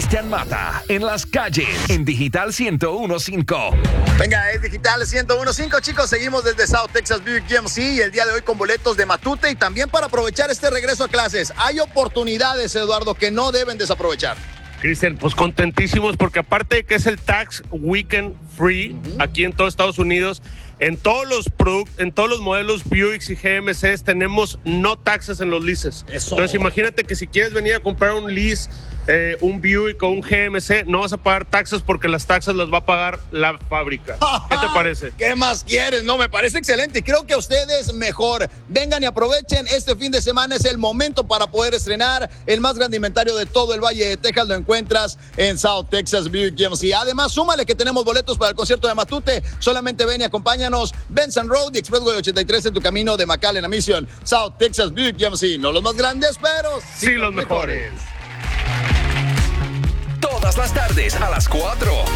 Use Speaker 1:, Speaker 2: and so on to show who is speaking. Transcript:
Speaker 1: Cristian Mata en las calles en Digital 101.5.
Speaker 2: Venga, es Digital 101.5, chicos. Seguimos desde South Texas Buick GMC y el día de hoy con boletos de Matute y también para aprovechar este regreso a clases. Hay oportunidades, Eduardo, que no deben desaprovechar.
Speaker 3: Cristian, pues contentísimos porque aparte de que es el Tax Weekend Free aquí en todo Estados Unidos, en todos los modelos Buicks y GMCs tenemos no taxes en los leases.
Speaker 2: Eso.
Speaker 3: Entonces imagínate que si quieres venir a comprar un lease, un Buick o un GMC, no vas a pagar taxes porque las taxas las va a pagar la fábrica. ¿Qué te parece?
Speaker 2: ¿Qué más quieres? No, me parece excelente. Creo que a ustedes mejor. Vengan y aprovechen. Este fin de semana es el momento para poder estrenar el más grande inventario de todo el Valle de Texas. Lo encuentras en South Texas Buick GMC. Además, súmale que tenemos boletos para el concierto de Matute. Solamente ven y acompáñanos. Benson Road y Expressway 83 en tu camino de McAllen a Mission. South Texas Buick GMC. No los más grandes, pero
Speaker 3: sí los mejores.
Speaker 1: Todas las tardes a las 4